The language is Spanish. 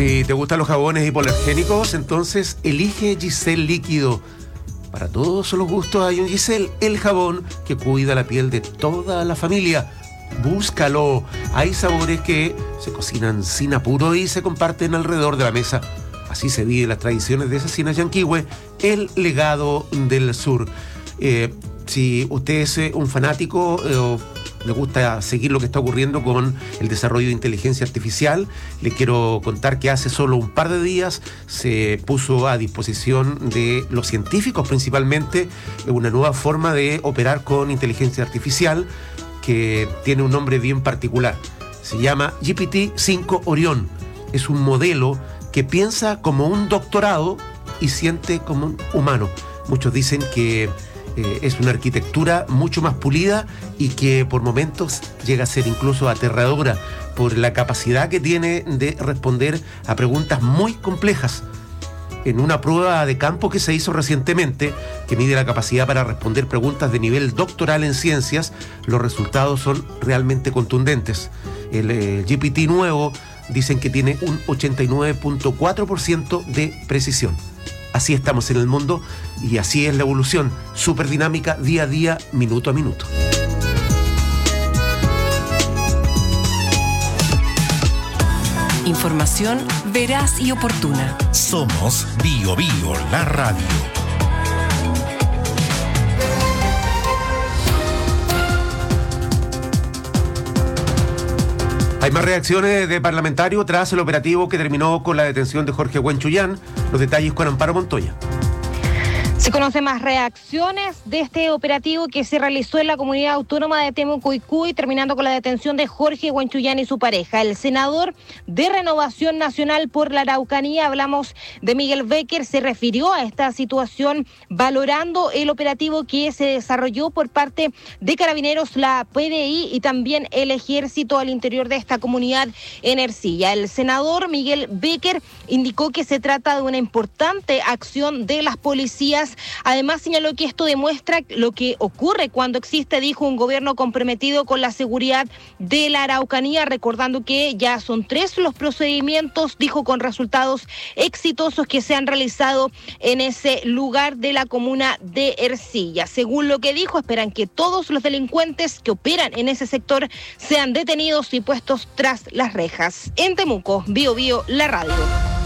Si te gustan los jabones hipoalergénicos, entonces elige Giselle Líquido. Para todos los gustos hay un Giselle, el jabón que cuida la piel de toda la familia. Búscalo. Hay sabores que se cocinan sin apuro y se comparten alrededor de la mesa. Así se viven las tradiciones de Cecinas Yanquihue, el legado del sur. Si usted es un fanático o le gusta seguir lo que está ocurriendo con el desarrollo de inteligencia artificial, le quiero contar que hace solo un par de días se puso a disposición de los científicos principalmente una nueva forma de operar con inteligencia artificial que tiene un nombre bien particular. Se llama GPT-5 Orión. Es un modelo que piensa como un doctorado y siente como un humano. Muchos dicen que es una arquitectura mucho más pulida y que por momentos llega a ser incluso aterradora por la capacidad que tiene de responder a preguntas muy complejas. En una prueba de campo que se hizo recientemente, que mide la capacidad para responder preguntas de nivel doctoral en ciencias, los resultados son realmente contundentes. El GPT nuevo dicen que tiene un 89.4% de precisión. Así estamos en el mundo y así es la evolución, súper dinámica, día a día, minuto a minuto. Información veraz y oportuna. Somos Bio Bio, la radio. Hay más reacciones de parlamentarios tras el operativo que terminó con la detención de Jorge Huenchullán. Los detalles con Amparo Montoya. Se conocen más reacciones de este operativo que se realizó en la comunidad autónoma de Temuco-Icui, terminando con la detención de Jorge Huenchullán y su pareja. El senador de Renovación Nacional por la Araucanía, hablamos de Miguel Becker, se refirió a esta situación valorando el operativo que se desarrolló por parte de Carabineros, la PDI y también el Ejército al interior de esta comunidad en Ercilla. El senador Miguel Becker indicó que se trata de una importante acción de las policías. Además, señaló que esto demuestra lo que ocurre cuando existe, dijo, un gobierno comprometido con la seguridad de la Araucanía, recordando que ya son 3 los procedimientos, dijo, con resultados exitosos que se han realizado en ese lugar de la comuna de Ercilla. Según lo que dijo, esperan que todos los delincuentes que operan en ese sector sean detenidos y puestos tras las rejas. En Temuco, Bio Bio, la radio.